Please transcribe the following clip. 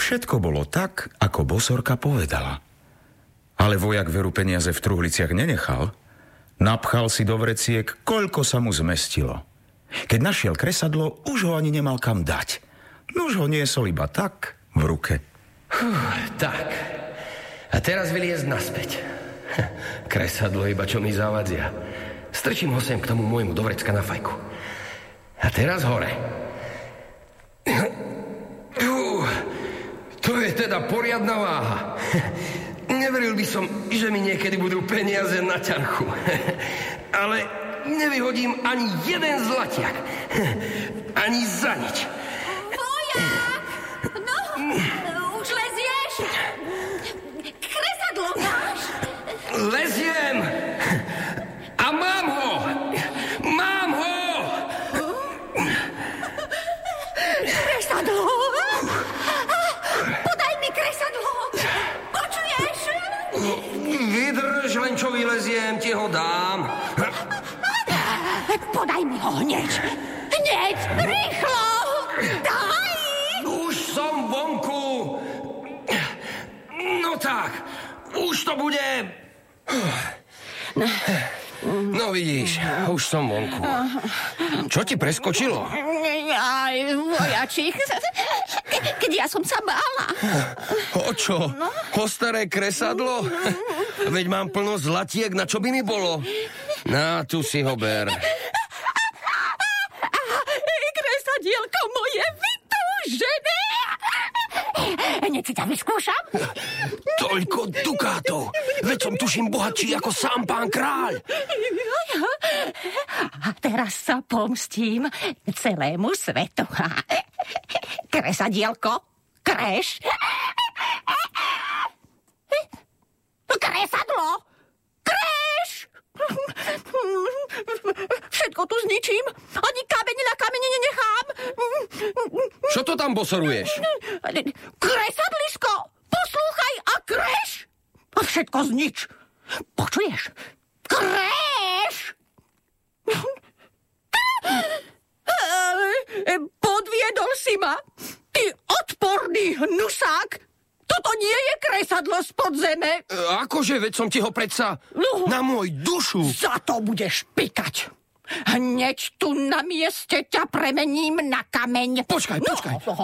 Všetko bolo tak, ako bosorka povedala. Ale vojak veru peniaze v truhliciach nenechal. Napchal si do vreciek, koľko sa mu zmestilo. Keď našiel kresadlo, už ho ani nemal kam dať. Nuž ho niesol iba tak v ruke. Tak. A teraz vyliezť naspäť. Kresadlo iba čo mi zavadzia. Strčím ho sem k tomu môjmu do vrecka na fajku. A teraz hore. To je teda poriadna váha. Neveril by som, že mi niekedy budú peniaze na ťarchu. Ale nevyhodím ani jeden zlatiak. Ani za nič. Vojak! No, už lezieš? Kresadlo máš? Leziem! A mám ho! Mám ho! Kresadlo! Podaj mi kresadlo! Počuješ? Vydrž, len čo vyleziem, ti ho dám. Podaj mi ho hneď! Hneď! Rýchlo! Daj! Už som vonku! No tak, už to bude... No vidíš, už som vonku. Čo ti preskočilo? Aj, vojačík. Keď ja som sa bála. O čo? O staré kresadlo? Veď mám plno zlatiek, na čo by mi bolo? Na, tu si ho ber. Kresadielko moje vytúžené. Hneď si ťa vyskúšam. Toľko dukátov. Veď som tuším bohatší ako sám pán kráľ. A teraz sa pomstím celému svetu. Kresadielko, kreš. Kresadlo, kreš. Všetko tu zničím. Ani kameň na kamene nenechám. Čo to tam bosoruješ? Kresadlisko, poslúchaj a kreš. A všetko znič. Počuješ? Kreš! Podviedol si ma. Ty odporný hnusák. Toto nie je kresadlo spod zeme. Akože, veď som ti ho predsa na môj dušu. Za to budeš pikať. Hneď tu na mieste ťa premením na kameň. Počkaj.